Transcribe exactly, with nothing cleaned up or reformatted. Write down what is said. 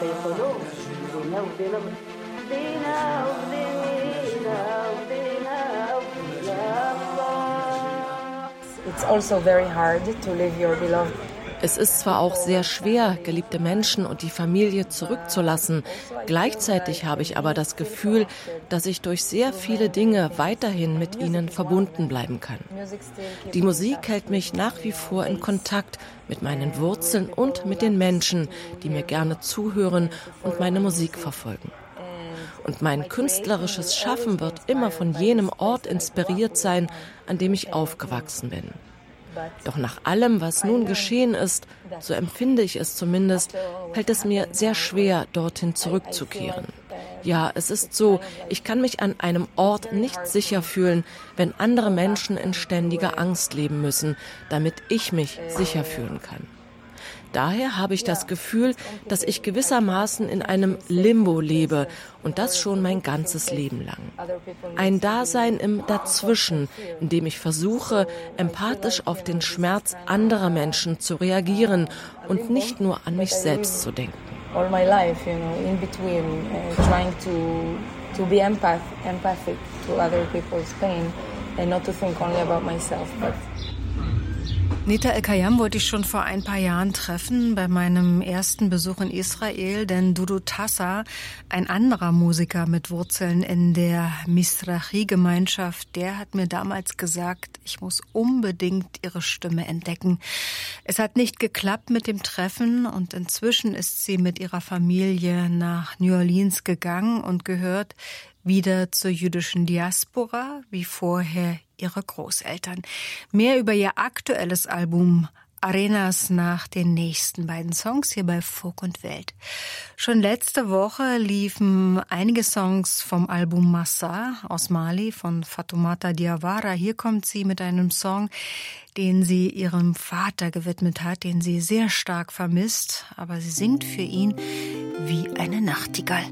It's also very hard to leave your beloved. Es ist zwar auch sehr schwer, geliebte Menschen und die Familie zurückzulassen. Gleichzeitig habe ich aber das Gefühl, dass ich durch sehr viele Dinge weiterhin mit ihnen verbunden bleiben kann. Die Musik hält mich nach wie vor in Kontakt mit meinen Wurzeln und mit den Menschen, die mir gerne zuhören und meine Musik verfolgen. Und mein künstlerisches Schaffen wird immer von jenem Ort inspiriert sein, an dem ich aufgewachsen bin. Doch nach allem, was nun geschehen ist, so empfinde ich es zumindest, fällt es mir sehr schwer, dorthin zurückzukehren. Ja, es ist so, ich kann mich an einem Ort nicht sicher fühlen, wenn andere Menschen in ständiger Angst leben müssen, damit ich mich sicher fühlen kann. Daher habe ich das Gefühl, dass ich gewissermaßen in einem Limbo lebe und das schon mein ganzes Leben lang. Ein Dasein im Dazwischen, in dem ich versuche, empathisch auf den Schmerz anderer Menschen zu reagieren und nicht nur an mich selbst zu denken. All my life, you know, in between, uh, trying to to be empath, empathic to other people's pain and not to think only about myself, but Nita El-Kayam wollte ich schon vor ein paar Jahren treffen, bei meinem ersten Besuch in Israel, denn Dudu Tassa, ein anderer Musiker mit Wurzeln in der Mizrahi-Gemeinschaft, der hat mir damals gesagt, ich muss unbedingt ihre Stimme entdecken. Es hat nicht geklappt mit dem Treffen und inzwischen ist sie mit ihrer Familie nach New Orleans gegangen und gehört wieder zur jüdischen Diaspora, wie vorher ihre Großeltern. Mehr über ihr aktuelles Album Arenas nach den nächsten beiden Songs hier bei Folk und Welt. Schon letzte Woche liefen einige Songs vom Album Massa aus Mali von Fatoumata Diawara. Hier kommt sie mit einem Song, den sie ihrem Vater gewidmet hat, den sie sehr stark vermisst, aber sie singt für ihn wie eine Nachtigall.